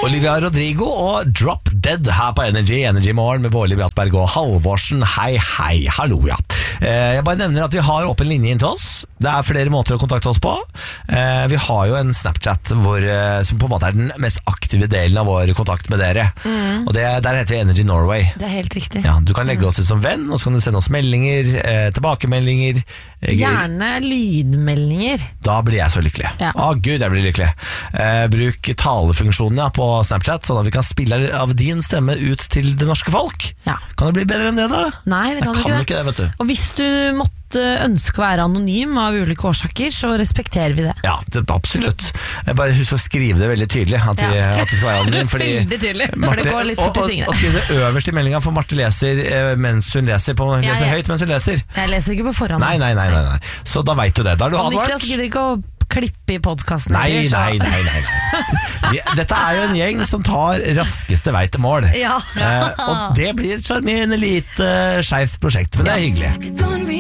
Olivia Rodrigo og Drop Dead her på Energy Morgen med Bårli Brattberg og Halvorsen. Hei, hallo, ja. Jeg bare nevner at vi har åpen linje inn til oss. Det er flere måter å kontakte oss på. Vi har jo en Snapchat som på en måte er den mest aktive delen av vår kontakt med dere. Og der heter vi Energy Norway. Det er helt riktig. Ja, du kan legge oss som venn, og så kan du sende oss meldinger, tilbakemeldinger. Gjerne lydmeldinger. Da blir jeg så lykkelig. Ja. Gud, jeg blir lykkelig. Bruk talefunksjonen på Snapchat, sånn at vi kan spille av din stemme ut til det norske folk. Ja. Kan det bli bedre enn det da? Nei, det kan ikke det, vet du. Og hvis du måtte ønske å være anonym av ulike årsaker, så respekterer vi det. Ja, absolutt. Bare husk å skrive det veldig tydelig at du skal være anonym. Veldig tydelig, for det går litt fort til svingene. Og skriv det øverst i meldingen, for Marte leser mens hun leser høyt mens hun leser. Jeg leser ikke på forhånd. Nei. Så da vet du det. Da er du advart. Og Niklas gidder ikke å klippe i podcasten. Nei. Dette er jo en gjeng som tar raskeste vei til mål. Og det blir et charmerende lite skjevt prosjekt, men det er hyggelig.